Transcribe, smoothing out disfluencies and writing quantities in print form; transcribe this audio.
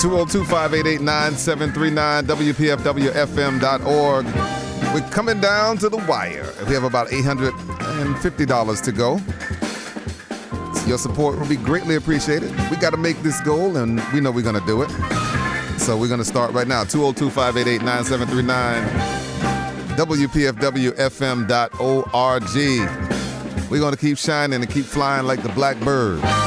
202-588-9739, WPFWFM.org. We're coming down to the wire. We have about $850 to go. So your support will be greatly appreciated. We got to make this goal, and we know we're going to do it. So we're going to start right now. 202-588-9739, WPFWFM.org. We're going to keep shining and keep flying like the black bird.